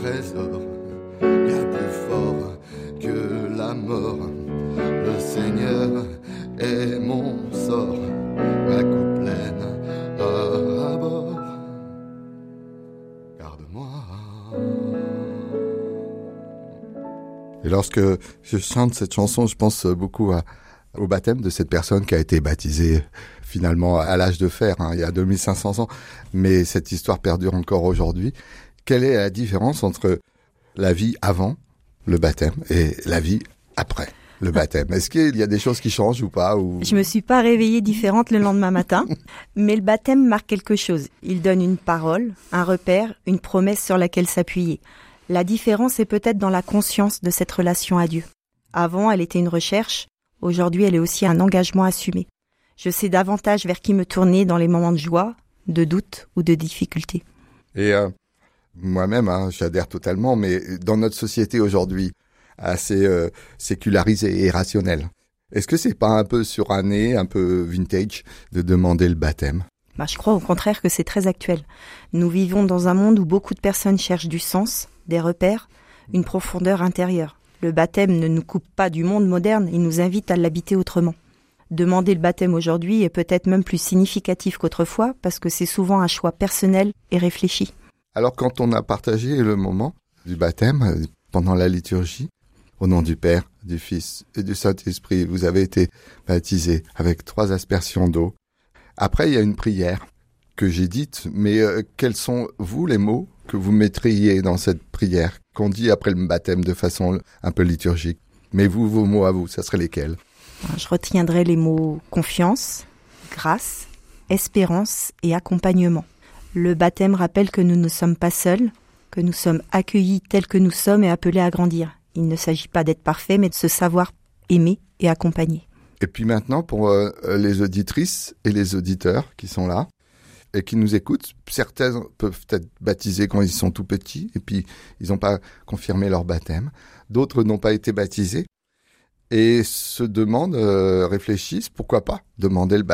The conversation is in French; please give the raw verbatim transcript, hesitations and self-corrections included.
trésor, bien plus fort que la mort. Le Seigneur est mon sort, ma coupe pleine à bord. Garde-moi. Et lorsque je chante cette chanson, je pense beaucoup à, au baptême de cette personne qui a été baptisée finalement à l'âge de fer, hein, il y a deux mille cinq cents ans. Mais cette histoire perdure encore aujourd'hui. Quelle est la différence entre la vie avant le baptême et la vie après le baptême? Est-ce qu'il y a des choses qui changent ou pas ou... Je me suis pas réveillée différente le lendemain matin, mais le baptême marque quelque chose. Il donne une parole, un repère, une promesse sur laquelle s'appuyer. La différence est peut-être dans la conscience de cette relation à Dieu. Avant, elle était une recherche. Aujourd'hui, elle est aussi un engagement assumé. Je sais davantage vers qui me tourner dans les moments de joie, de doute ou de difficulté. Et euh, moi-même, hein, j'adhère totalement, mais dans notre société aujourd'hui, assez euh, sécularisée et rationnelle, est-ce que c'est pas un peu suranné, un peu vintage de demander le baptême? Bah, je crois au contraire que c'est très actuel. Nous vivons dans un monde où beaucoup de personnes cherchent du sens, des repères, une profondeur intérieure. Le baptême ne nous coupe pas du monde moderne, il nous invite à l'habiter autrement. Demander le baptême aujourd'hui est peut-être même plus significatif qu'autrefois parce que c'est souvent un choix personnel et réfléchi. Alors quand on a partagé le moment du baptême pendant la liturgie, au nom du Père, du Fils et du Saint-Esprit, vous avez été baptisés avec trois aspersions d'eau. Après, il y a une prière que j'ai dite, mais euh, quels sont, vous, les mots que vous mettriez dans cette prière qu'on dit après le baptême de façon un peu liturgique? Mais vous, vos mots à vous, ça serait lesquels? Je retiendrai les mots confiance, grâce, espérance et accompagnement. Le baptême rappelle que nous ne sommes pas seuls, que nous sommes accueillis tels que nous sommes et appelés à grandir. Il ne s'agit pas d'être parfait, mais de se savoir aimer et accompagner. Et puis maintenant, pour euh, les auditrices et les auditeurs qui sont là et qui nous écoutent, certains peuvent être baptisés quand ils sont tout petits et puis ils n'ont pas confirmé leur baptême. D'autres n'ont pas été baptisés et se demandent, euh, réfléchissent, pourquoi pas demander le baptême.